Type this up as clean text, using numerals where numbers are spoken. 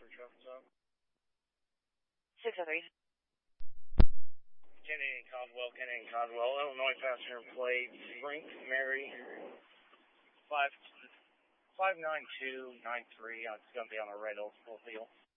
for traffic stop. 603. Kennedy and Caldwell, Illinois passenger plate, Frank Mary, 59293. It's going to be on a red Oldsmobile.